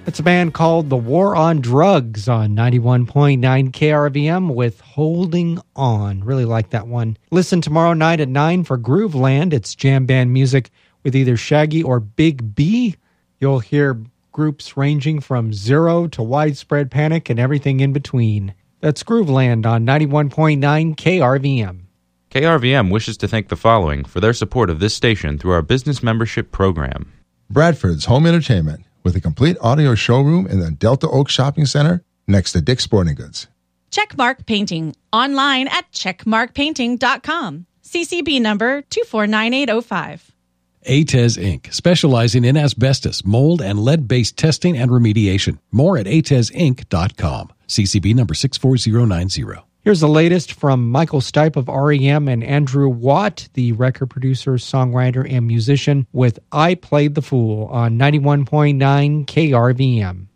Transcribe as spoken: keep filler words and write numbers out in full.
It's a band called The War on Drugs on ninety-one point nine K R V M with Holding On. Really like that one. Listen tomorrow night at nine for Grooveland. It's jam band music with either Shaggy or Big B. You'll hear groups ranging from Zero to Widespread Panic and everything in between. That's Grooveland on ninety-one point nine K R V M. K R V M wishes to thank the following for their support of this station through our business membership program. Bradford's Home Entertainment, with a complete audio showroom in the Delta Oak Shopping Center next to Dick's Sporting Goods. Checkmark Painting, online at checkmark painting dot com. C C B number two four nine eight oh five. A T E S Incorporated, specializing in asbestos, mold, and lead-based testing and remediation. More at A T E S inc dot com. C C B number six four zero nine zero. Here's the latest from Michael Stipe of R E M and Andrew Watt, the record producer, songwriter, and musician, with I Played the Fool on ninety-one point nine K R V M.